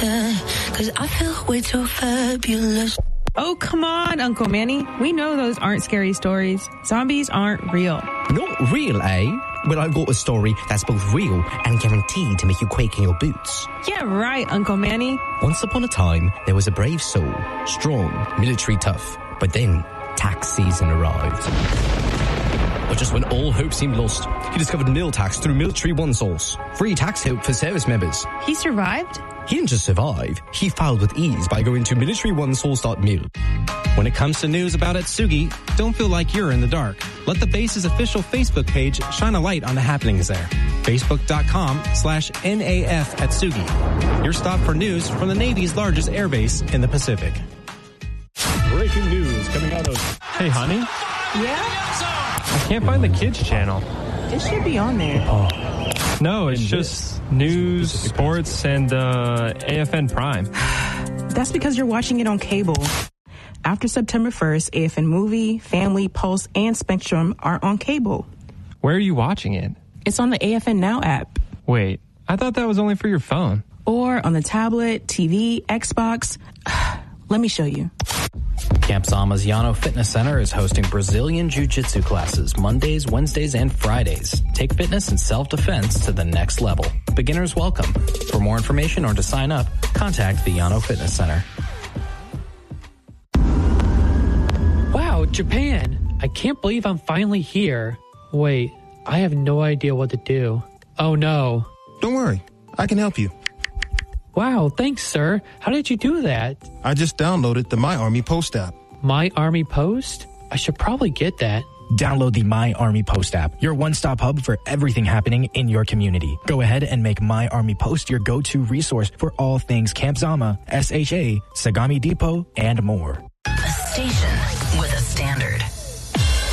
that, 'cause I feel way too fabulous. Oh, come on, Uncle Manny. We know those aren't scary stories. Zombies aren't real. Not real, eh? Well, I've got a story that's both real and guaranteed to make you quake in your boots. Yeah, right, Uncle Manny. Once upon a time, there was a brave soul, strong, military tough. But then, tax season arrived. But just when all hope seemed lost, he discovered nil tax through Military One Source. Free tax help for service members. He survived? He didn't just survive, he filed with ease by going to militaryonesource.mil. When it comes to news about Atsugi, don't feel like you're in the dark. Let the base's official Facebook page shine a light on the happenings there. Facebook.com/NAF Atsugi. Your stop for news from the Navy's largest airbase in the Pacific. Breaking news coming out of... Hey, honey? Yeah? I can't find the kids channel. It should be on there. No, it's just news, sports, and AFN Prime. That's because you're watching it on cable. After September 1st, AFN Movie, Family, Pulse, and Spectrum are on cable. Where are you watching it? It's on the AFN Now app. Wait, I thought that was only for your phone. Or on the tablet, TV, Xbox. Let me show you. Camp Zama's Yano Fitness Center is hosting Brazilian Jiu-Jitsu classes Mondays, Wednesdays, and Fridays. Take fitness and self-defense to the next level. Beginners welcome. For more information or to sign up, contact the Yano Fitness Center. Wow, Japan! I can't believe I'm finally here. Wait, I have no idea what to do. Oh no. Don't worry, I can help you. Wow, thanks, sir. How did you do that? I just downloaded the My Army Post app. My Army Post? I should probably get that. Download the My Army Post app, your one-stop hub for everything happening in your community. Go ahead and make My Army Post your go-to resource for all things Camp Zama, SHA, Sagami Depot, and more.